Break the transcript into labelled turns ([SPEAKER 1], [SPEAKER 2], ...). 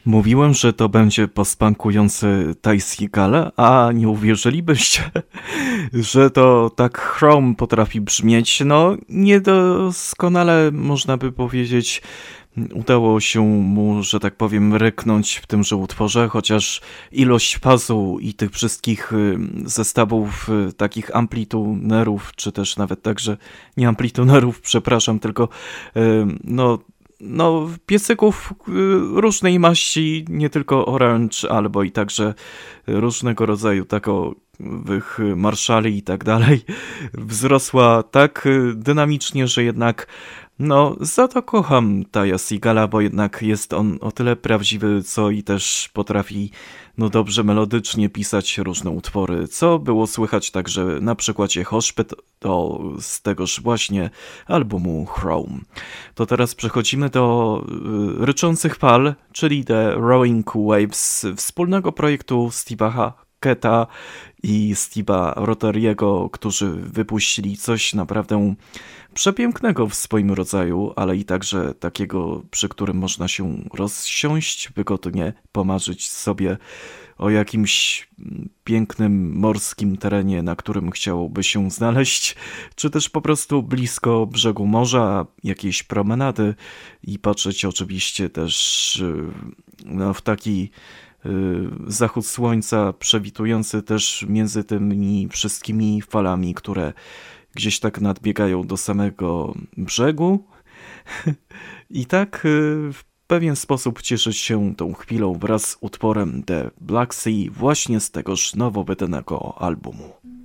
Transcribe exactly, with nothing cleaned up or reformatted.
[SPEAKER 1] Mówiłem, że to będzie postpunkujący Ty Segall, a nie uwierzylibyście, że to tak Chrome potrafi brzmieć. No, niedoskonale można by powiedzieć, udało się mu, że tak powiem, ryknąć w tymże utworze, chociaż ilość fazu i tych wszystkich zestawów takich amplitunerów, czy też nawet także nie amplitunerów, przepraszam, tylko no No, piecyków różnej maści, nie tylko orange, albo i także różnego rodzaju takowych marszali i tak dalej, wzrosła tak dynamicznie, że jednak no, za to kocham Ty'a Segalla, bo jednak jest on o tyle prawdziwy, co i też potrafi no dobrze melodycznie pisać różne utwory, co było słychać także na przykładzie Hospital z tegoż właśnie albumu Chrome. To teraz przechodzimy do y, Ryczących Fal, czyli The Roaring Waves, wspólnego projektu Steve'a Hacketa i Steve'a Rotheriego, którzy wypuścili coś naprawdę przepięknego w swoim rodzaju, ale i także takiego, przy którym można się rozsiąść, wygodnie pomarzyć sobie o jakimś pięknym morskim terenie, na którym chciałoby się znaleźć, czy też po prostu blisko brzegu morza, jakiejś promenady i patrzeć oczywiście też no, w taki zachód słońca przewitujący też między tymi wszystkimi falami, które gdzieś tak nadbiegają do samego brzegu i tak w pewien sposób cieszyć się tą chwilą wraz z utworem The Black Sea właśnie z tegoż nowo wydanego albumu.